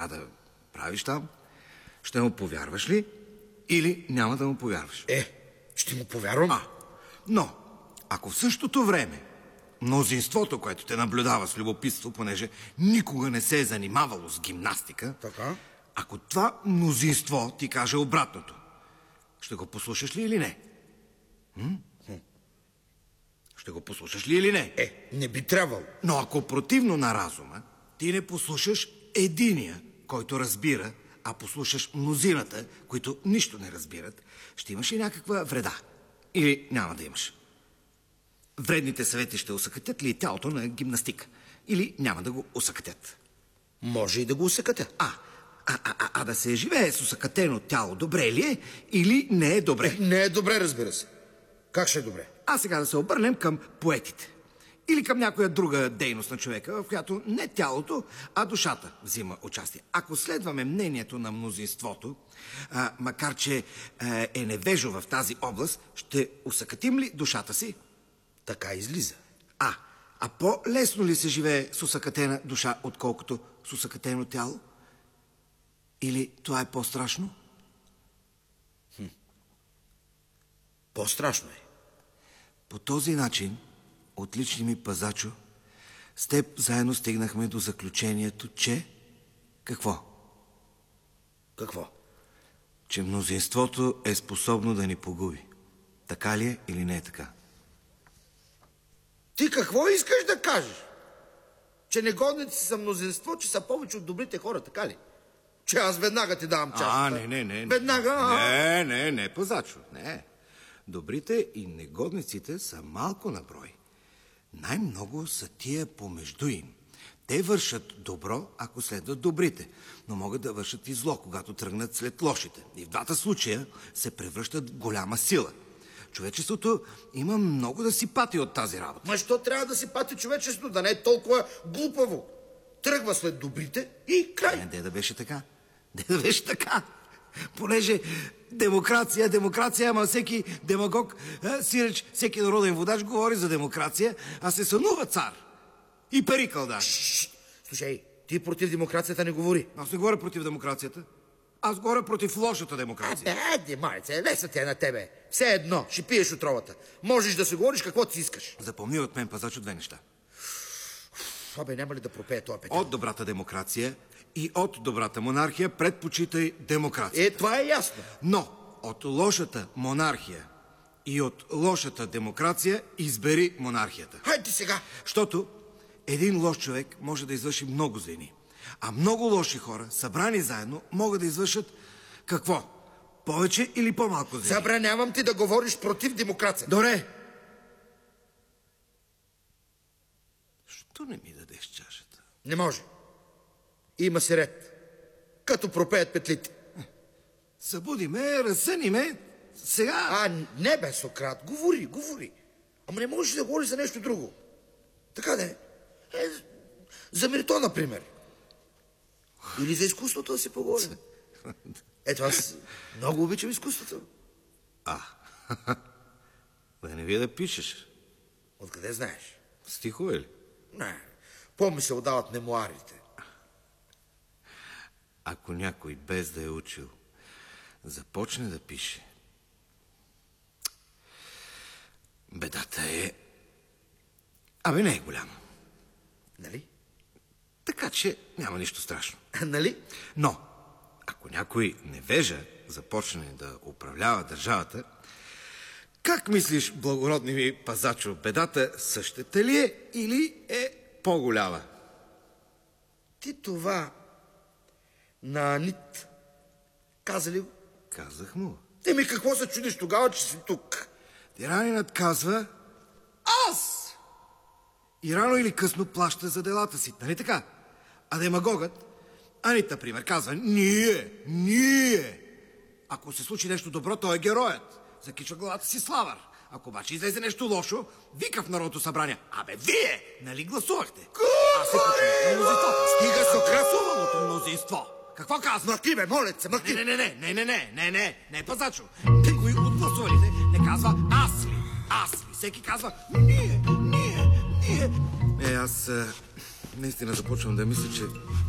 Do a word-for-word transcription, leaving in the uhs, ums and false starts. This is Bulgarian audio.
трябва да правиш там? Ще му повярваш ли или няма да му повярваш? Е, ще му повярвам. А, но, ако в същото време мнозинството, което те наблюдава с любопитство, понеже никога не се е занимавало с гимнастика, така? Ако това мнозинство ти каже обратното, ще го послушаш ли или не? М? Ще го послушаш ли или не? Е, не би трябвало. Но ако противно на разума, ти не послушаш единия, който разбира, а послушаш мнозината, които нищо не разбират, ще имаш ли някаква вреда? Или няма да имаш? Вредните съвети ще усъкътят ли тялото на гимнастика? Или няма да го усъкътят? Може и да го усъкътят. А, а, а, а, а да се живее с усъкътено тяло, добре ли е или не е добре? Е, не е добре, разбира се. Как ще е добре? А сега да се обърнем към поетите. Или към някоя друга дейност на човека, в която не тялото, а душата взима участие. Ако следваме мнението на мнозинството, а, макар че а, е невежо в тази област, ще усъкътим ли душата си? Така излиза. А, а по-лесно ли се живее с усъкътена душа, отколкото с усъкътено тяло? Или това е по-страшно? Хм. По-страшно е. По този начин, отлични ми пазачо, с теб заедно стигнахме до заключението, че... Какво? Какво? Че мнозинството е способно да ни погуби. Така ли е или не е така? Ти какво искаш да кажеш? Че негодници са мнозинство, че са повече от добрите хора, така ли? Че аз веднага ти давам чашата. А, не, не, не. Веднага? Не, не, не, пазачо, не. Добрите и негодниците са малко на брой. Най-много са тия помежду им. Те вършат добро, ако следват добрите, но могат да вършат и зло, когато тръгнат след лошите. И в двата случая се превръщат в голяма сила. Човечеството има много да си пати от тази работа. Ма що трябва да си пати човечеството, да не е толкова глупаво? Тръгва след добрите и край. Не, де да беше така. Де да беше така. Понеже демокрация, демокрация, ама всеки демагог, а, сиреч, всеки народен водач говори за демокрация, а се сънува цар. И Перикъл да. Слушай, ти против демокрацията не говори. Аз не говоря против демокрацията. Аз говоря против лошата демокрация. Абе, айде, малице, леса ти е на тебе. Все едно, ще пиеш отровата. Можеш да се говориш каквото си искаш. Запомни от мен, пазачо, две неща. Абе, няма ли да пропее това петя? От добрата демокрация и от добрата монархия предпочитай демокрация. Е, това е ясно. Но от лошата монархия и от лошата демокрация избери монархията. Хайде сега. Защото един лош човек може да извърши много злини. А много лоши хора, събрани заедно, могат да извършат какво? Повече или по-малко злини? Забранявам ти да говориш против демокрацията. Добре. Що не ми дадеш чашата? Не може. Има си ред. Като пропеят петлите. Събуди ме, разсъни ме. Сега... А, не бе, Сократ. Говори, говори. Ама не можеш да говориш за нещо друго. Така да е. е за Мирто, например. Или за изкуството да си поговорим. Ето, аз много обичам изкуството. А, да не вие да пишеш. Откъде знаеш? Стихове ли? Не, по-ми се отдават мемуарите. Ако някой без да е учил започне да пише, бедата е... Абе, не е голяма. Нали? Така че няма нищо страшно. Нали? Но, ако някой невежа започне да управлява държавата, как мислиш, благородни ми пазачо, бедата същата ли е или е по-голяма? Ти това на Анит каза ли го? Казах му. Ти ми какво се чудиш тогава, че си тук? Тиранинът казва аз! И рано или късно плаща за делата си, нали така? А демагогът, Анит, например, казва ние, ние. Ако се случи нещо добро, той е героят. Закичва главата си славър. Ако обаче излезе нещо лошо, вика в Народното събрание. Абе, вие, нали гласувахте? Аз се почувствам мнозинство. Стига с гласувалото мнозинство. Какво казва? Мърки, бе, моля се, мърки. Не, не, не, не, не, не, не, не, не, пазачо. Никой от гласувалите не казва аз ли, аз ли. Всеки казва ние, ние, ние. Е, аз а, наистина започвам да мисля, че